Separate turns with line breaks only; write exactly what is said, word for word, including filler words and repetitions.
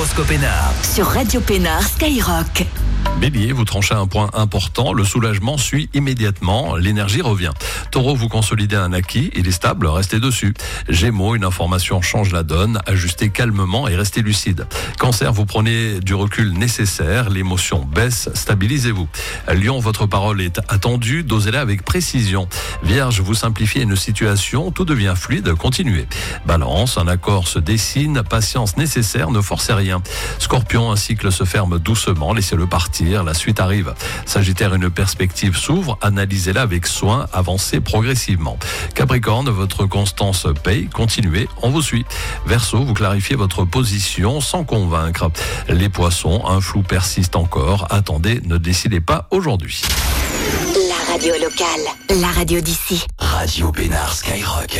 L'horoscope Hénard.
Sur Radio Pénard Skyrock.
Bélier, vous tranchez un point important, le soulagement suit immédiatement, l'énergie revient. Taureau, vous consolidez un acquis, il est stable, restez dessus. Gémeaux, une information change la donne, ajustez calmement et restez lucide. Cancer, vous prenez du recul nécessaire, l'émotion baisse, stabilisez-vous. Lion, votre parole est attendue, dosez-la avec précision. Vierge, vous simplifiez une situation, tout devient fluide, continuez. Balance, un accord se dessine, patience nécessaire, ne forcez rien. Scorpion, un cycle se ferme doucement, laissez-le partir. La suite arrive. Sagittaire, une perspective s'ouvre, analysez-la avec soin, avancez progressivement. Capricorne, votre constance paye, continuez, on vous suit. Verseau, vous clarifiez votre position sans convaincre. Les poissons, un flou persiste encore, attendez, ne décidez pas aujourd'hui.
La radio locale, la radio d'ici.
Radio Pénard Skyrock.